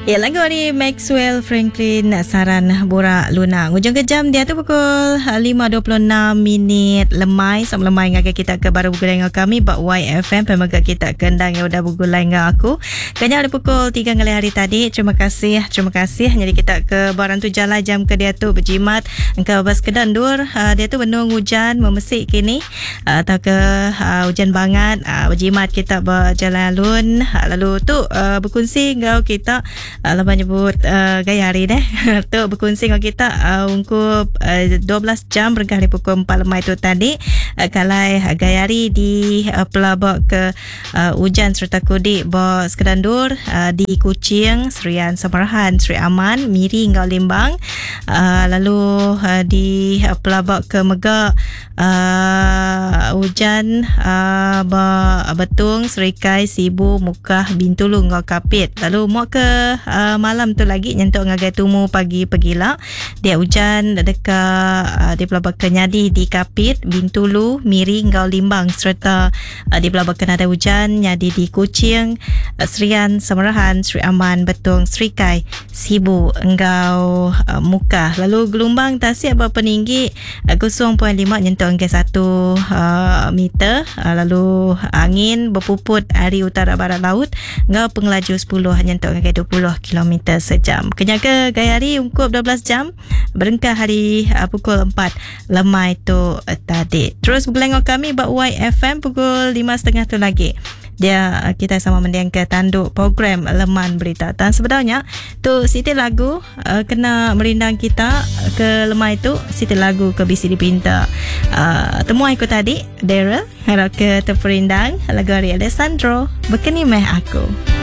Ya, lagu ni Maxwell Franklin Saran Borak Luna. Hujung kejam dia tu pukul 5.26 lemai. Sama lemai dengan kita ke baru bergulai dengan kami Bak YFM pemaga kita kendang yang udah bergulai dengan aku. Kanya ada pukul 3 kali hari tadi. Terima kasih. Jadi kita ke barang tu jalan jam ke dia tu berjimat. Engkau bas kedandur. Dia tu benung hujan memesik kini. Atau ke hujan banget. Berjimat kita berjalan alun. Lalu tu berkongsi engkau kita lepas nyebut gaya hari deh tu berkongsi dengan kita ungkup 12 jam berengkah di pukul 4 lemai tu tadi kalai gaya hari di pelabak ke hujan serta kudik bawa sekedandur di Kuching, Serian Samarahan, Seri Aman, Miri hingga Limbang, lalu di pelabak ke Megak hujan Betung, Serikai, Sibu, Mukah, Bintulu hingga Kapit. Lalu mau ke malam tu lagi nyentuk ngagai tumu pagi lah dia hujan dekat di pelabak Kenyadi di Kapit, Bintulu, Miri hingga Limbang serta di pelabak ada hujan Nyadi di Kuching, Serian Samarahan, Seri Aman, Betung, Serikai, Sibu hingga Mukah. Lalu gelombang tasik berpeninggi 0.5 nyentuk ngagai 1 meter. Lalu angin berpuput hari utara barat laut hingga pengelaju 10 nyentuk ngagai 20 km sejam. Kenyaka gaya hari ungkup 12 jam berengkah hari pukul 4 lemai tu tadi. Terus bergulai dengan kami Bak YFM pukul 5.30 tu lagi. Dia kita sama mendiang ke tanduk program Leman Berita. Dan sebenarnya tu siti lagu kena merindang kita ke lemai tu siti lagu ke bisi dipinta. Temuan aku tadi Daryl harap ke terperindang lagu hari Alessandro Bekeni Meh Aku.